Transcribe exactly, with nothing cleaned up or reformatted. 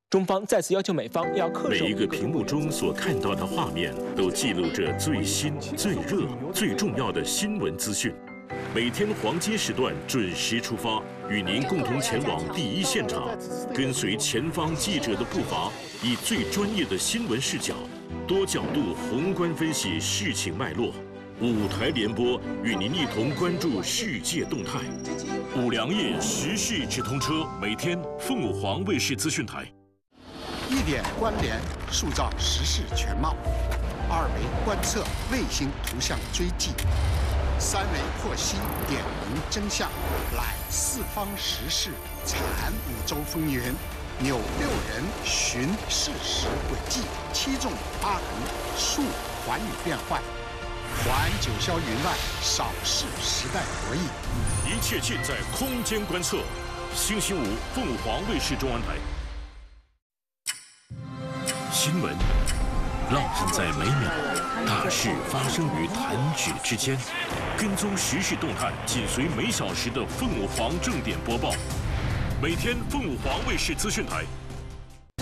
中方再次要求美方要恪守。 每一个屏幕中所看到的画面，都记录着最新、最热、最重要的新闻资讯。每天黄金时段准时出发，与您共同前往第一现场，跟随前方记者的步伐，以最专业的新闻视角，多角度宏观分析事情脉络。五台联播与您一同关注世界动态。五粮液时事直通车，每天凤舞凰卫视资讯台。 一点关联，塑造时事全貌；二维观测，卫星图像追迹；三维剖析，点明真相。揽四方时事，产五洲风云，扭六人，寻事实轨迹，七纵八横，述寰宇变幻。还九霄云外，扫视时代博弈。 一切尽在空间观测。星期五，凤舞凰卫视中文台。新闻浪漫在每秒，大事发生于弹指之间。跟踪时事动态，紧随每小时的凤舞凰正点播报。每天凤舞凰卫视资讯台